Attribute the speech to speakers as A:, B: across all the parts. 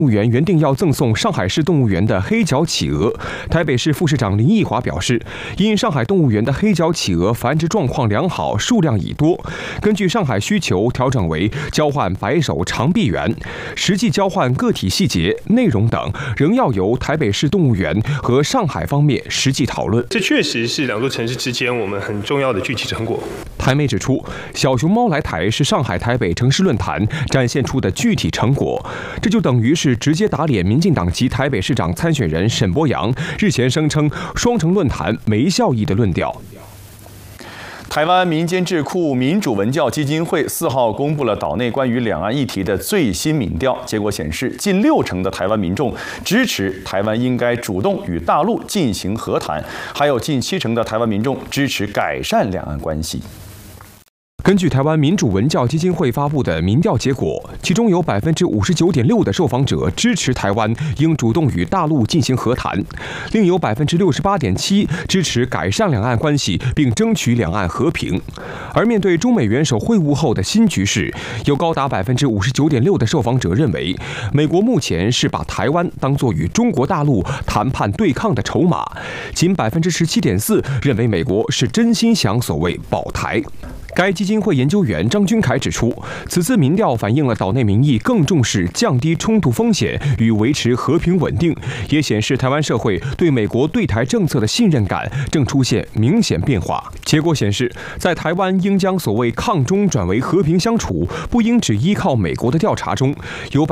A: 动物园原定要赠送上海市动物园的黑脚企鹅，台北市副市长林奕华表示，因上海动物园的黑脚企鹅繁殖状况良好，数量已多，根据上海需求调整为交换白手长臂猿，实际交换个体细节、内容等仍要由台北市动物园和上海方面实际讨论。
B: 这确实是两座城市之间我们很重要的具体成果。
A: 台媒指出，小熊猫来台是上海台北城市论坛展现出的具体成果，这就等于是直接打脸民进党籍台北市长参选人沈伯洋日前声称双城论坛没效益的论调。
C: 台湾民间智库民主文教基金会4号公布了岛内关于两岸议题的最新民调，结果显示，近60%的台湾民众支持台湾应该主动与大陆进行和谈，还有近70%的台湾民众支持改善两岸关系。
A: 根据台湾民主文教基金会发布的民调结果，其中有59.6%的受访者支持台湾应主动与大陆进行和谈，另有68.7%支持改善两岸关系并争取两岸和平。而面对中美元首会晤后的新局势，有高达59.6%的受访者认为，美国目前是把台湾当作与中国大陆谈判对抗的筹码，仅17.4%认为美国是真心想所谓保台。该基金会研究员张君凯指出，此次民调反映了岛内民意更重视降低冲突风险与维持和平稳定，也显示台湾社会对美国对台政策的信任感正出现明显变化。结果显示，在台湾应将所谓抗中转为和平相处，不应只依靠美国的调查中，有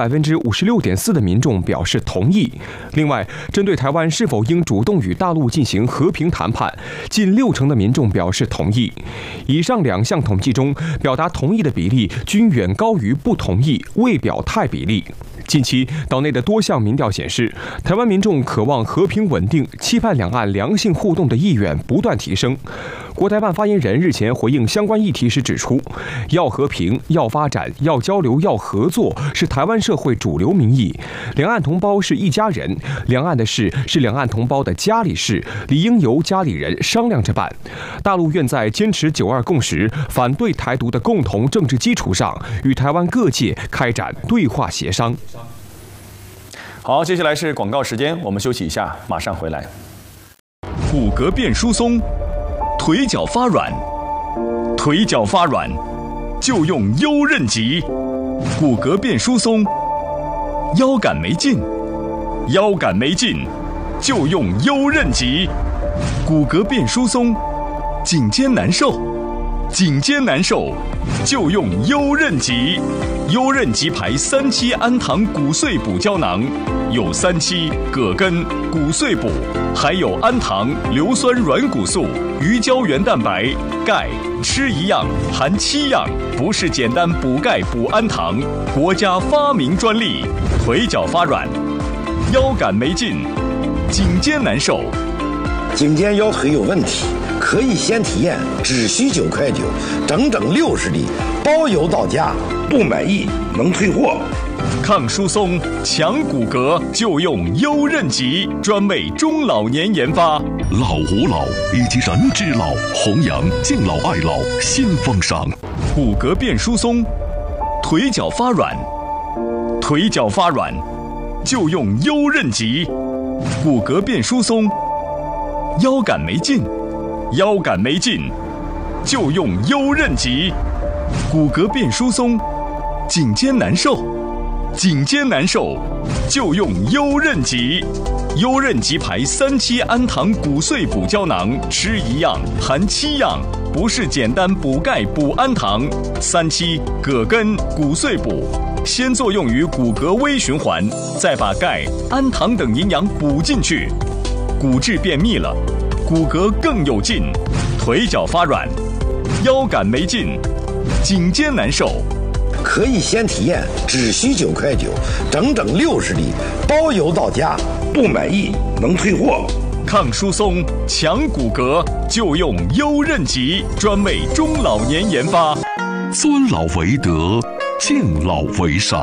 A: 56.4%的民众表示同意。另外，针对台湾是否应主动与大陆进行和平谈判，近60%的民众表示同意。以上2项统计中，表达同意的比例均远高于不同意、未表态比例。近期，岛内的多项民调显示，台湾民众渴望和平稳定、期盼两岸良性互动的意愿不断提升。国台办发言人日前回应相关议题时指出，要和平、要发展、要交流、要合作是台湾社会主流民意。两岸同胞是一家人，两岸的事是两岸同胞的家里事，理应由家里人商量着办。大陆愿在坚持9·2共识、反对台独的共同政治基础上，与台湾各界开展对话协商。
C: 好，接下来是广告时间，我们休息一下，马上回来。
D: 骨骼变疏松，腿脚发软，腿脚发软就用优韧极。骨骼变疏松，腰杆没劲，腰杆没劲就用优韧极。骨骼变疏松，颈肩难受，颈肩难受就用优韧极。优韧极牌3期氨糖骨碎补胶囊，有3期、葛根、骨碎补，还有氨糖、硫酸软骨素、鱼胶原蛋白、钙，吃一样含7样，不是简单补钙补氨糖，国家发明专利。腿脚发软，腰杆没劲，颈肩难受，
E: 颈肩腰腿有问题，可以先体验，只需9.9块，整整60粒，包邮到家，不满意能退货。
D: 抗疏松、强骨骼就用优韧极，专为中老年研发。
F: 老吾老以及人之老，弘扬敬老爱老新风尚。
D: 骨骼变疏松，腿脚发软，腿脚发软就用优韧极。骨骼变疏松，腰杆没劲，腰杆没劲就用优韧极。骨骼变疏松，颈肩难受，颈肩难受就用优韧极。优韧极牌3期氨糖骨碎补胶囊，吃一样含7样，不是简单补钙补氨糖。3期、葛根、骨碎补，先作用于骨骼微循环，再把钙、氨糖等营养补进去，骨质变密了，骨骼更有劲。腿脚发软，腰杆没劲，颈肩难受，
E: 可以先体验，只需9.9块，整整60粒，包邮到家，不满意能退货。
D: 抗疏松、强骨骼就用优韧极，专为中老年研发。
F: 尊老为德，敬老为善。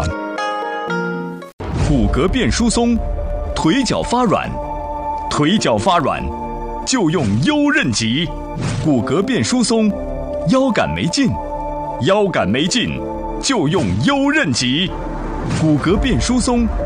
D: 骨骼变疏松，腿脚发软，腿脚发软就用优韧极。骨骼变疏松，腰杆没劲，腰杆没劲就用优韧极。骨骼变疏松，